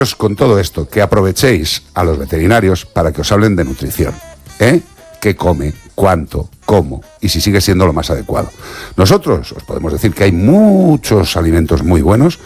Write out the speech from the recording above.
con todo esto, que aprovechéis a los veterinarios para que os hablen de nutrición, ¿eh? ¿Qué come? ¿Cuánto? ¿Cómo? Y si sigue siendo lo más adecuado. Nosotros os podemos decir que hay muchos alimentos muy buenos